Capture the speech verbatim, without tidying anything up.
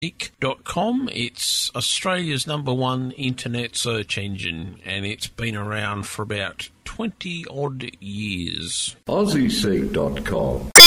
Seek dot com. It's Australia's number one internet search engine, and it's been around for about twenty odd years. Aussie Seek dot com.